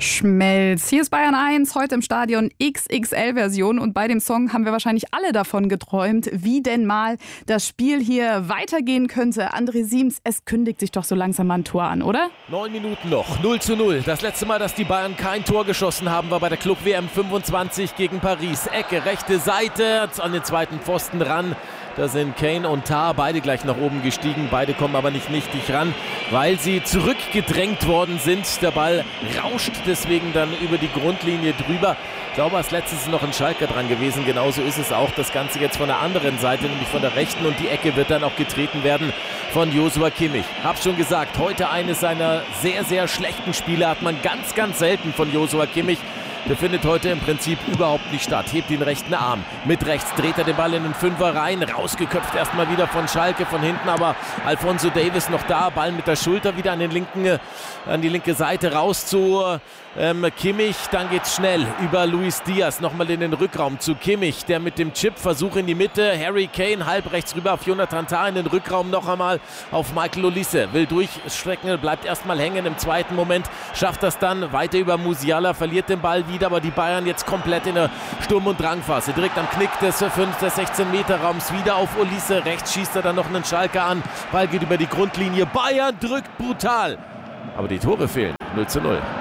Schmelz. Hier ist Bayern 1, heute im Stadion XXL-Version. Und bei dem Song haben wir wahrscheinlich alle davon geträumt, wie denn mal das Spiel hier weitergehen könnte. André Siems, es kündigt sich doch so langsam mal ein Tor an, oder? 9 Minuten noch, 0:0. Das letzte Mal, dass die Bayern kein Tor geschossen haben, war bei der Club-WM 25 gegen Paris. Ecke, rechte Seite, an den zweiten Pfosten ran. Da sind Kane und Tah beide gleich nach oben gestiegen. Beide kommen aber nicht richtig ran, weil sie zurückgedrängt worden sind. Der Ball rauscht deswegen dann über die Grundlinie drüber. Ich glaube, als letztes ist noch ein Schalker dran gewesen. Genauso ist es auch. Das Ganze jetzt von der anderen Seite, nämlich von der rechten. Und die Ecke wird dann auch getreten werden von Joshua Kimmich. Hab schon gesagt, heute eines seiner sehr, sehr schlechten Spiele hat man ganz, ganz selten von Joshua Kimmich. Der findet heute im Prinzip überhaupt nicht statt. Hebt den rechten Arm. Mit rechts dreht er den Ball in den Fünfer rein. Rausgeköpft erstmal wieder von Schalke von hinten. Aber Alphonso Davies noch da. Ball mit der Schulter wieder an die linke Seite raus zu Kimmich. Dann geht's schnell über Luis Diaz. Nochmal in den Rückraum zu Kimmich. Der mit dem Chip-Versuch in die Mitte. Harry Kane halb rechts rüber auf Jonathan Tah in den Rückraum noch einmal auf Michael Olise. Will durchstrecken, bleibt erstmal hängen im zweiten Moment. Schafft das dann weiter über Musiala. Verliert den Ball wieder. Aber die Bayern jetzt komplett in der Sturm- und Drangphase. Direkt am Knick des 16-Meter-Raums wieder auf Olise. Rechts schießt er dann noch einen Schalker an. Ball geht über die Grundlinie. Bayern drückt brutal. Aber die Tore fehlen. 0:0.